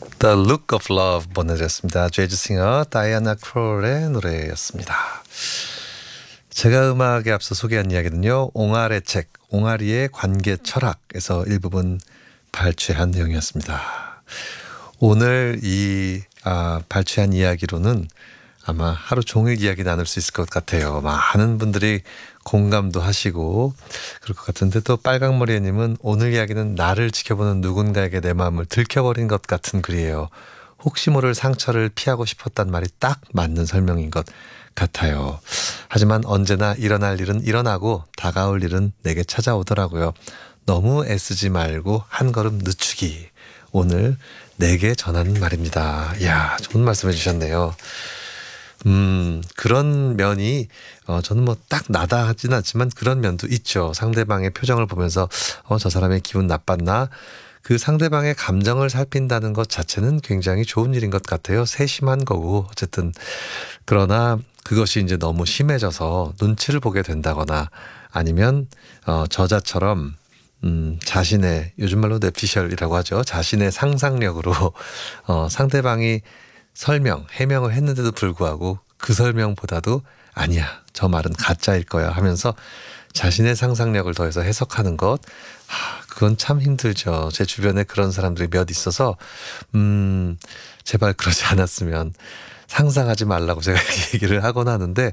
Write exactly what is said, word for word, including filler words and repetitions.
The Look of Love 보내드렸습니다. 재즈 싱어 다이아나 크롤의 노래였습니다. 제가 음악에 앞서 소개한 이야기는요. 옹알의 책, 옹알이의 관계 철학에서 일부분 발췌한 내용이었습니다. 오늘 이 아, 발췌한 이야기로는 아마 하루 종일 이야기 나눌 수 있을 것 같아요. 많은 분들이 공감도 하시고 그럴 것 같은데 또 빨강머리님은 오늘 이야기는 나를 지켜보는 누군가에게 내 마음을 들켜버린 것 같은 글이에요. 혹시 모를 상처를 피하고 싶었단 말이 딱 맞는 설명인 것 같아요. 하지만 언제나 일어날 일은 일어나고 다가올 일은 내게 찾아오더라고요. 너무 애쓰지 말고 한 걸음 늦추기. 오늘 내게 전하는 말입니다. 이야, 좋은 말씀 해주셨네요. 음, 그런 면이, 어, 저는 뭐 딱 나다 하진 않지만 그런 면도 있죠. 상대방의 표정을 보면서, 어, 저 사람의 기분 나빴나? 그 상대방의 감정을 살핀다는 것 자체는 굉장히 좋은 일인 것 같아요. 세심한 거고, 어쨌든. 그러나 그것이 이제 너무 심해져서 눈치를 보게 된다거나 아니면, 어, 저자처럼, 음, 자신의, 요즘 말로 뇌피셜이라고 하죠. 자신의 상상력으로, 어, 상대방이 설명, 해명을 했는데도 불구하고 그 설명보다도 아니야, 저 말은 가짜일 거야 하면서 자신의 상상력을 더해서 해석하는 것, 하, 그건 참 힘들죠. 제 주변에 그런 사람들이 몇 있어서 음, 제발 그러지 않았으면 상상하지 말라고 제가 얘기를 하곤 하는데